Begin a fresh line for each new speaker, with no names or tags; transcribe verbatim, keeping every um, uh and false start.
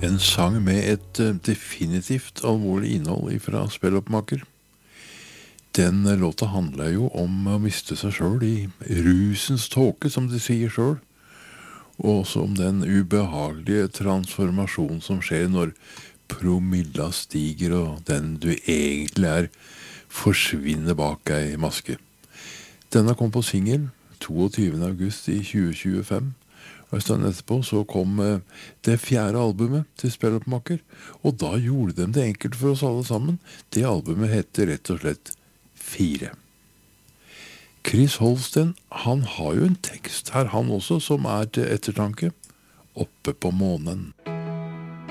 En sang med et eh, definitivt alvorlig innhold fra Spelloppmaker. Den eh, låta handler jo om å miste seg selv i rusens tåke, som de sier selv, og også om den ubehagelige transformasjon som skjer når promilla stiger og den du egentlig er forsvinner bak ei maske. Denne kom på singel toogtyvende august i tjue tjuefem, og en stund etterpå så kom eh, det fjerde albumet til Spelloppmaker, og da gjorde de det enkelt for oss alle sammen. Det albumet heter rett og slett Fire. Chris Holsten, han har jo en tekst her han også, som er til ettertanke. Oppe på månen.